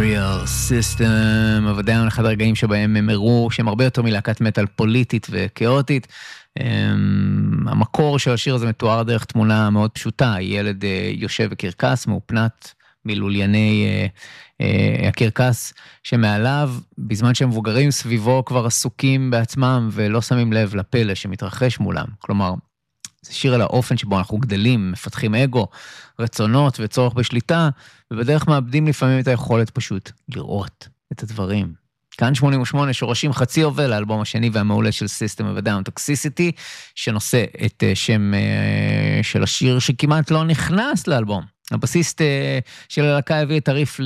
Burial System, עבודה אחד הרגעים שבהם הם הראו שהם הרבה יותר מלהקת מטל פוליטית וכאוטית. המקור של השיר הזה מתואר דרך תמונה מאוד פשוטה, ילד יושב בקרקס, מאופנת מלולייני הקרקס שמעליו, בזמן שהם מבוגרים סביבו כבר עסוקים בעצמם ולא שמים לב לפלא שמתרחש מולם. כלומר, זה שיר על האופן שבו אנחנו גדלים, מפתחים אגו, רצונות וצורך בשליטה, ובדרך מאבדים לפעמים את היכולת פשוט לראות את הדברים. כאן 88 שורשים חצי יובל, האלבום השני והמעולה של System of a Down, Toxicity, שנושא את שם של השיר שכמעט לא נכנס לאלבום. הבסיסט של הלהקה הביא את הריף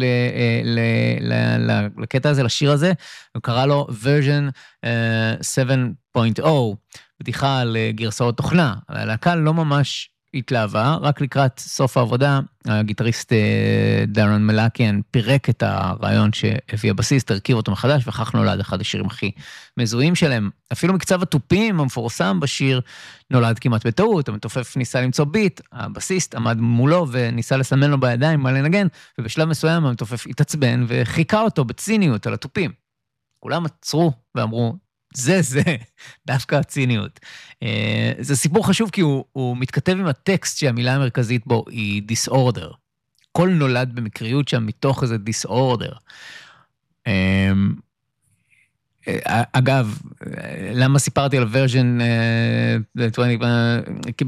לקטע הזה, לשיר הזה, הוא קרא לו version 7.0, בדיחה על גרסאות תוכנה. הלהקה לא ממש התלהבה, רק לקראת סוף העבודה, הגיטריסט דארן מלאקיאן פירק את הרעיון שהביא הבסיסט, הרכיב אותו מחדש, וכך נולד אחד השירים הכי מזוהים שלהם. אפילו מקצב התופים המפורסם בשיר נולד כמעט בטעות, המתופף ניסה למצוא ביט, הבסיסט עמד מולו וניסה לסמן לו בידיים מה לנגן, ובשלב מסוים המתופף התעצבן וחיכה אותו בציניות על התופים. כולם עצרו ואמרו, זה, דווקא הציניות. זה סיפור חשוב כי הוא מתכתב עם הטקסט שהמילה המרכזית בו היא disorder. כל נולד במקריות שם מתוך איזה disorder. אגב, למה סיפרתי על version 20? כי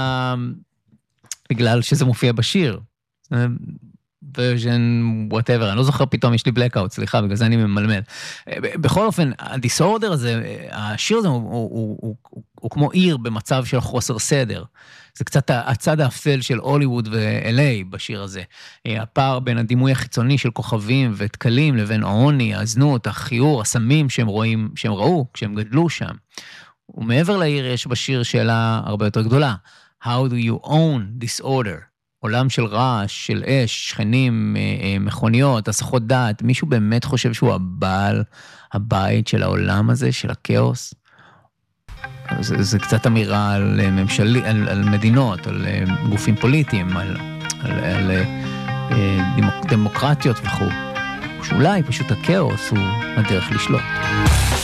בגלל שזה מופיע בשיר. version whatever, אני לא זוכר פתאום, יש לי blackout, סליחה, בגלל זה אני ממלמל. בכל אופן, הדיסורדר הזה, השיר הזה הוא כמו עיר במצב של חוסר סדר. זה קצת הצד האפל של הוליווד ו-LA בשיר הזה. הפער בין הדימוי החיצוני של כוכבים ותקלים לבין העוני, הזנות, החיור, הסמים שהם ראו כשהם גדלו שם. ומעבר לעיר יש בשיר שאלה הרבה יותר גדולה. How do you own disorder? עולם של רעש, של אש, שכנים, מכוניות, הסחות דעת, מישהו באמת חושב שהוא הבעל הבית של העולם הזה, של הכאוס? זה קצת אמירה על מדינות, על גופים פוליטיים, על דמוקרטיות וכו'. שאולי פשוט הכאוס הוא הדרך לשלוט.